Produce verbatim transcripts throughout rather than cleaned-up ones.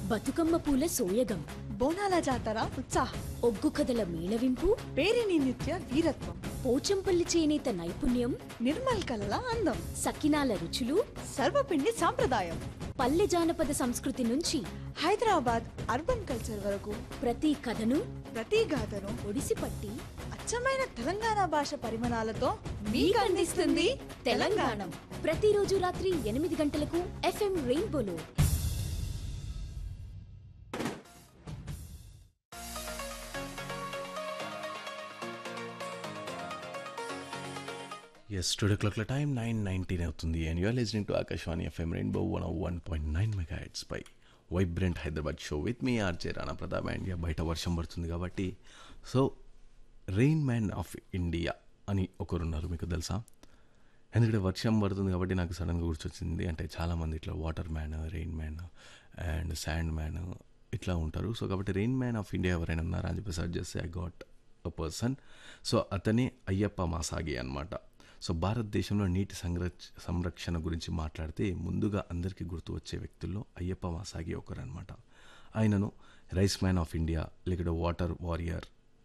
బతుకమ్మ పూల సోయగం బోనాల జాతర ఉత్సాహం ఒగ్గు కథల మేళవింపు పేరిని నిత్య వీరత్వం పోచంపల్లి చేనేత నైపుణ్యం నిర్మల్ కలల అందం సకినాల రుచులు సర్వపిండి సాంప్రదాయం పల్లె జానపద సంస్కృతి నుంచి హైదరాబాద్ అర్బన్ కల్చర్ వరకు ప్రతి కథను ప్రతి గాథను ఒడిసిపట్టి అచ్చమైన తెలంగాణ భాష పరిమాణాలతో మీకు అందిస్తుంది తెలంగాణ. ప్రతిరోజు రాత్రి ఎనిమిది గంటలకు FM రెయిన్బోలో. Yes today క్లాక్ల time nine nineteen అవుతుంది and you're listening to Akashvani FM rainbow one one point nine mega heads pi vibrant Hyderabad show with me RJ Rana Pratap. And బయట వర్షం పడుతుంది కాబట్టి so rain man of India అని ఒకరున్నారు, మీకు తెలుసా? ఎందుకంటే వర్షం పడుతుంది కాబట్టి నాకు సడన్గా గుర్తొచ్చింది. అంటే చాలామంది ఇట్లా water man, rain man and sand man ఇట్లా ఉంటారు. సో కాబట్టి రెయిన్ మ్యాన్ ఆఫ్ ఇండియా ఎవరైనా ఉన్నారా అని చెప్పి సర్చ్ చేస్తే I got a person. So అతనే అయ్యప్ప మాసాగి అనమాట. సో భారతదేశంలో నీటి సంరక్ష సంరక్షణ గురించి మాట్లాడితే ముందుగా అందరికీ గుర్తు వచ్చే వ్యక్తుల్లో అయ్యప్ప మాసాగి ఒకరు అనమాట. ఆయనను రైస్ మ్యాన్ ఆఫ్ ఇండియా, లేకపోతే water warrior,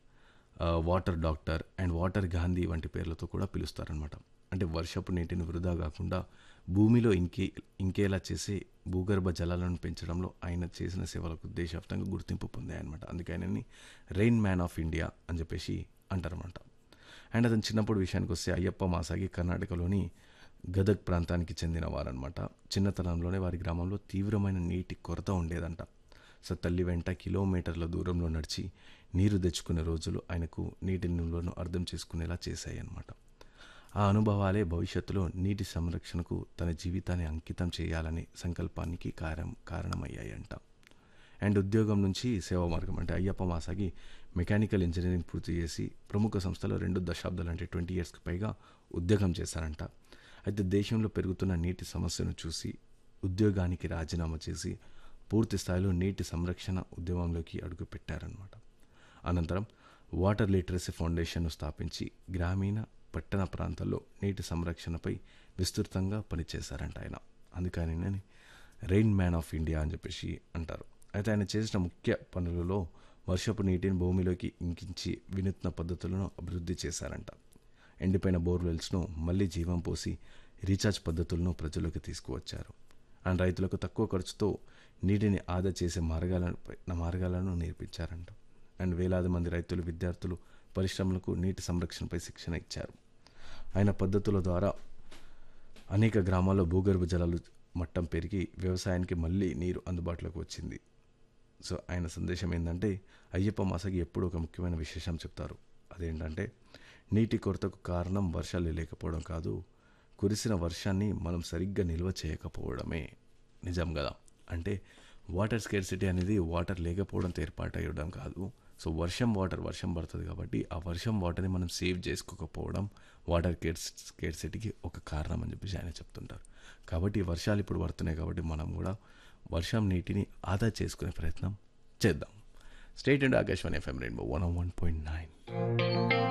water doctor and water Gandhi వంటి పేర్లతో కూడా పిలుస్తారనమాట. అంటే వర్షపు నీటిని వృధా కాకుండా భూమిలో ఇంకే ఇంకేలా చేసే భూగర్భ జలాలను పెంచడంలో ఆయన చేసిన సేవలకు దేశవ్యాప్తంగా గుర్తింపు పొందాయన్నమాట. అందుకే ఆయనని రెయిన్ మ్యాన్ ఆఫ్ ఇండియా అని చెప్పేసి అంటారన్నమాట. అండ్ అతను చిన్నప్పుడు విషయానికి వస్తే అయ్యప్ప మాసాగి కర్ణాటకలోని గదగ్ ప్రాంతానికి చెందినవారనమాట. చిన్నతనంలోనే వారి గ్రామంలో తీవ్రమైన నీటి కొరత ఉండేదంట. సో తల్లి వెంట కిలోమీటర్ల దూరంలో నడిచి నీరు తెచ్చుకునే రోజులు ఆయనకు నీటి నిల్వను అర్థం చేసుకునేలా చేశాయి అన్నమాట. ఆ అనుభవాలే భవిష్యత్తులో నీటి సంరక్షణకు తన జీవితాన్ని అంకితం చేయాలనే సంకల్పానికి కారణం కారణమయ్యాయంట. అండ్ ఉద్యోగం నుంచి సేవా మార్గం అంటే అయ్యప్ప మాసాగి మెకానికల్ ఇంజనీరింగ్ పూర్తి చేసి ప్రముఖ సంస్థలో రెండు దశాబ్దాలు అంటే ట్వంటీ ఇయర్స్కి పైగా ఉద్యోగం చేశారంట. అయితే దేశంలో పెరుగుతున్న నీటి సమస్యను చూసి ఉద్యోగానికి రాజీనామా చేసి పూర్తి స్థాయిలో నీటి సంరక్షణ ఉద్యమంలోకి అడుగుపెట్టారనమాట. అనంతరం వాటర్ లిటరసీ ఫౌండేషన్ను స్థాపించి గ్రామీణ పట్టణ ప్రాంతాల్లో నీటి సంరక్షణపై విస్తృతంగా పనిచేశారంట ఆయన. అందుకని రెయిన్ మ్యాన్ ఆఫ్ ఇండియా అని చెప్పేసి అంటారు. అయితే ఆయన చేసిన ముఖ్య పనులలో వర్షపు నీటిని భూమిలోకి ఇంకించి వినూత్న పద్ధతులను అభివృద్ధి చేశారంట. ఎండిపోయిన బోర్వెల్స్ను మళ్ళీ జీవం పోసి రీఛార్జ్ పద్ధతులను ప్రజల్లోకి తీసుకువచ్చారు. అండ్ రైతులకు తక్కువ ఖర్చుతో నీటిని ఆదా చేసే మార్గాలపై మార్గాలను నేర్పించారంట. అండ్ వేలాది మంది రైతులు, విద్యార్థులు, పరిశ్రమలకు నీటి సంరక్షణపై శిక్షణ ఇచ్చారు. ఆయన పద్ధతుల ద్వారా అనేక గ్రామాల్లో భూగర్భ జలాలు మట్టం పెరిగి వ్యవసాయానికి మళ్ళీ నీరు అందుబాటులోకి వచ్చింది. సో ఆయన సందేశం ఏంటంటే అయ్యప్ప మాసాగి ఎప్పుడు ఒక ముఖ్యమైన విశేషం చెప్తారు. అదేంటంటే నీటి కొరతకు కారణం వర్షాలు లేకపోవడం కాదు, కురిసిన వర్షాన్ని మనం సరిగ్గా నిల్వ చేయకపోవడమే. నిజం కదా? అంటే వాటర్ స్కేర్సిటీ అనేది వాటర్ లేకపోవడంతో ఏర్పాటయ్యడం కాదు. సో వర్షం వాటర్ వర్షం పడుతుంది కాబట్టి ఆ వర్షం వాటర్ని మనం సేవ్ చేసుకోకపోవడం వాటర్ కేర్ స్కేర్సిటీకి ఒక కారణం అని చెప్పేసి ఆయన చెప్తుంటారు. కాబట్టి వర్షాలు ఇప్పుడు పడుతున్నాయి కాబట్టి మనం కూడా వర్షం నీటిని ఆదా చేసుకునే ప్రయత్నం చేద్దాం. State and Akashvani FM rainbow one one point nine.